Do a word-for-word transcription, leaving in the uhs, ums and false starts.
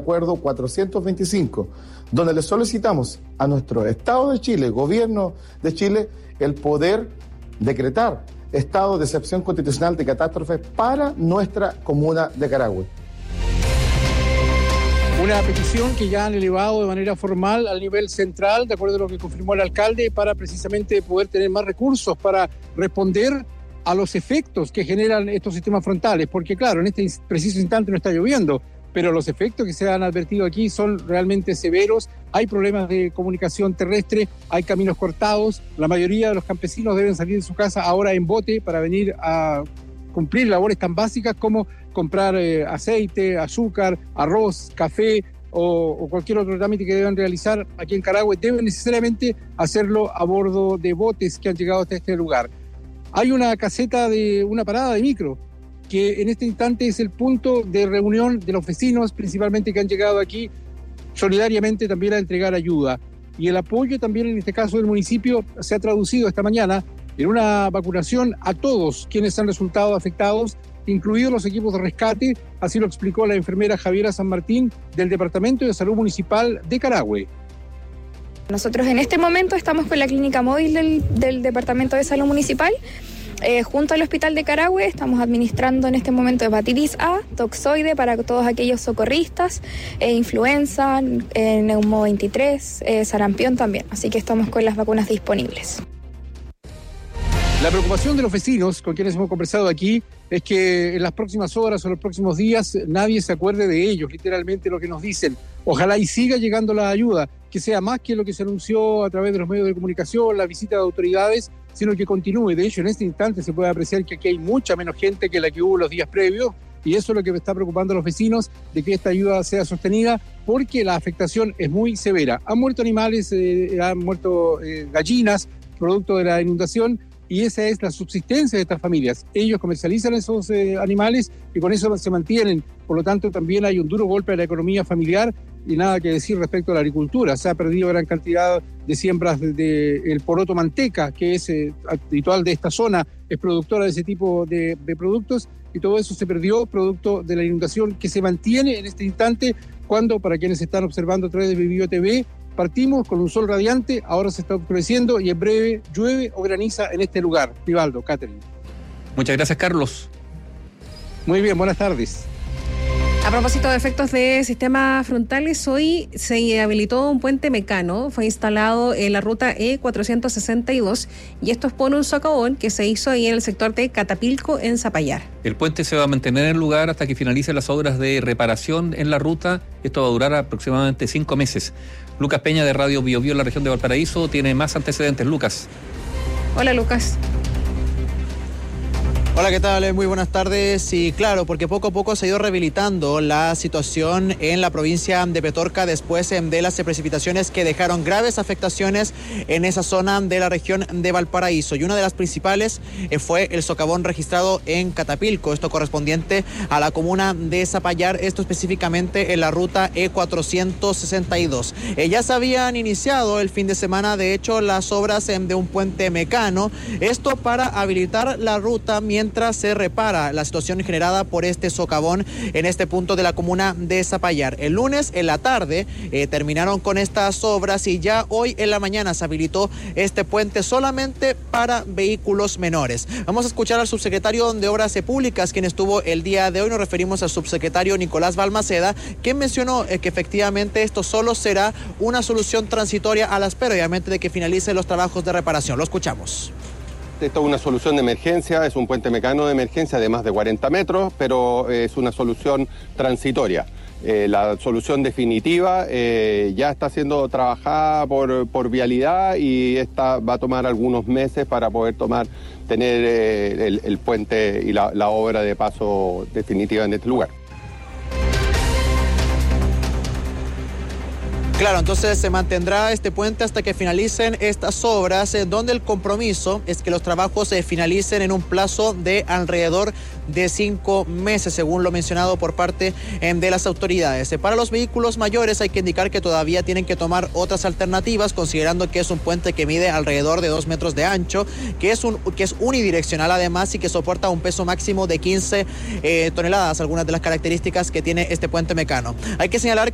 acuerdo cuatrocientos veinticinco, donde le solicitamos a nuestro Estado de Chile, gobierno de Chile, el poder decretar estado de excepción constitucional de catástrofe para nuestra comuna de Carahue. Una petición que ya han elevado de manera formal al nivel central, de acuerdo a lo que confirmó el alcalde, para precisamente poder tener más recursos para responder a los efectos que generan estos sistemas frontales, porque claro, en este preciso instante no está lloviendo, pero los efectos que se han advertido aquí son realmente severos. Hay problemas de comunicación terrestre, hay caminos cortados, la mayoría de los campesinos deben salir de su casa ahora en bote para venir a cumplir labores tan básicas como comprar eh, aceite, azúcar, arroz, café o, o cualquier otro trámite que deban realizar aquí en Carahue. Deben necesariamente hacerlo a bordo de botes que han llegado hasta este lugar. Hay una caseta de una parada de micro que en este instante es el punto de reunión de los vecinos, principalmente que han llegado aquí solidariamente también a entregar ayuda. Y el apoyo también en este caso del municipio se ha traducido esta mañana en una vacunación a todos quienes han resultado afectados, incluidos los equipos de rescate, así lo explicó la enfermera Javiera San Martín del Departamento de Salud Municipal de Carahue. Nosotros en este momento estamos con la clínica móvil del, del Departamento de Salud Municipal, eh, junto al Hospital de Carahue. Estamos administrando en este momento hepatitis A, toxoide para todos aquellos socorristas, eh, influenza, eh, neumo veintitrés, eh, sarampión también, así que estamos con las vacunas disponibles. La preocupación de los vecinos con quienes hemos conversado aquí es que en las próximas horas o los próximos días nadie se acuerde de ellos, literalmente lo que nos dicen. Ojalá y siga llegando la ayuda, que sea más que lo que se anunció a través de los medios de comunicación, la visita de autoridades, sino que continúe. De hecho, en este instante se puede apreciar que aquí hay mucha menos gente que la que hubo los días previos, y eso es lo que está preocupando a los vecinos, de que esta ayuda sea sostenida, porque la afectación es muy severa. Han muerto animales, eh, han muerto eh, gallinas, producto de la inundación, y esa es la subsistencia de estas familias. Ellos comercializan esos eh, animales y con eso se mantienen. Por lo tanto, también hay un duro golpe a la economía familiar y nada que decir respecto a la agricultura. Se ha perdido gran cantidad de siembras del de, de el poroto manteca, que es eh, habitual de esta zona, es productora de ese tipo de, de productos, y todo eso se perdió producto de la inundación que se mantiene en este instante, cuando, para quienes están observando a través de Vivió T V, partimos con un sol radiante, ahora se está oscureciendo y en breve llueve o graniza en este lugar. Rivaldo, Catherine. Muchas gracias, Carlos. Muy bien, buenas tardes. A propósito de efectos de sistemas frontales, hoy se habilitó un puente mecano, fue instalado en la ruta E cuatrocientos sesenta y dos y esto expone un socavón que se hizo ahí en el sector de Catapilco, en Zapallar. El puente se va a mantener en el lugar hasta que finalicen las obras de reparación en la ruta. Esto va a durar aproximadamente cinco meses. Lucas Peña de Radio Bio Bio en la región de Valparaíso tiene más antecedentes. Lucas. Hola, Lucas. Hola, ¿qué tal? Muy buenas tardes. Sí, claro, porque poco a poco se ha ido rehabilitando la situación en la provincia de Petorca después de las precipitaciones que dejaron graves afectaciones en esa zona de la región de Valparaíso. Y una de las principales fue el socavón registrado en Catapilco, esto correspondiente a la comuna de Zapallar, esto específicamente en la ruta E cuatrocientos sesenta y dos. Eh, ya se habían iniciado el fin de semana, de hecho, las obras de un puente mecano, esto para habilitar la ruta mientras mientras se repara la situación generada por este socavón en este punto de la comuna de Zapallar. El lunes en la tarde eh, terminaron con estas obras y ya hoy en la mañana se habilitó este puente solamente para vehículos menores. Vamos a escuchar al subsecretario de Obras Públicas, quien estuvo el día de hoy. Nos referimos al subsecretario Nicolás Balmaceda, quien mencionó eh, que efectivamente esto solo será una solución transitoria a la espera, obviamente, de que finalicen los trabajos de reparación. Lo escuchamos. Esto es una solución de emergencia, es un puente mecano de emergencia de más de cuarenta metros, pero es una solución transitoria. Eh, la solución definitiva eh, ya está siendo trabajada por, por Vialidad y esta va a tomar algunos meses para poder tomar, tener eh, el, el puente y la, la obra de paso definitiva en este lugar. Claro, entonces se mantendrá este puente hasta que finalicen estas obras, eh, donde el compromiso es que los trabajos se eh, finalicen en un plazo de alrededor de cinco meses, según lo mencionado por parte eh, de las autoridades. Eh, para los vehículos mayores hay que indicar que todavía tienen que tomar otras alternativas, considerando que es un puente que mide alrededor de dos metros de ancho, que es, un, que es unidireccional además y que soporta un peso máximo de quince eh, toneladas, algunas de las características que tiene este puente mecano. Hay que señalar